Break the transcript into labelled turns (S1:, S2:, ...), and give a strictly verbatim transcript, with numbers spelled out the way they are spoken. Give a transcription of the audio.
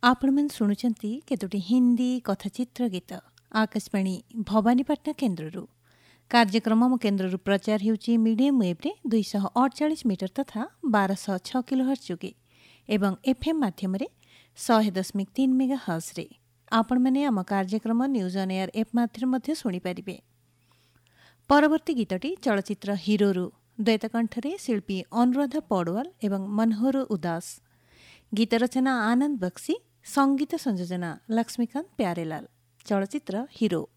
S1: ଆପଣମାନେ ଶୁଣୁଛନ୍ତି କେତୋଟି ହିନ୍ଦୀ କଥାଚିତ୍ର ଗୀତ ଆକାଶବାଣୀ ଭବାନୀପାଟଣା କେନ୍ଦ୍ରରୁ। କାର୍ଯ୍ୟକ୍ରମ ମୋ କେନ୍ଦ୍ରରୁ ପ୍ରଚାର ହେଉଛି ମିଡ଼ିୟମ୍ ୱେଭ୍ରେ ଦୁଇଶହ ଅଠଚାଳିଶ ମିଟର ତଥା ବାରଶହ ଛଅ କିଲୋହର୍ଟ୍ଜ ଯୋଗେ ଏବଂ ଏଫ୍ଏମ୍ ମାଧ୍ୟମରେ ଶହେ ଦଶମିକ ତିନି ମେଗା ହର୍ଟ୍ଜରେ। ଆପଣମାନେ ଆମ କାର୍ଯ୍ୟକ୍ରମ ନ୍ୟୁଜ୍ ଅନ୍ ଏୟାର ଏପ୍ ମାଧ୍ୟମରେ ମଧ୍ୟ ଶୁଣିପାରିବେ। ପରବର୍ତ୍ତୀ ଗୀତଟି ଚଳଚ୍ଚିତ୍ର ହିରୋରୁ ଦ୍ୱୈତ କଣ୍ଠରେ ଶିଳ୍ପୀ ଅନୁରାଧା ପୌଡୱାଲ ଏବଂ ମନୋହର ଉଦାସ। ଗୀତ ରଚନା ଆନନ୍ଦ ବକ୍ସି, ସଙ୍ଗୀତ ସଂଯୋଜନା ଲକ୍ଷ୍ମୀକାନ୍ତ ପ୍ୟାରେଲାଲ। ଚଳଚ୍ଚିତ୍ର ହିରୋ।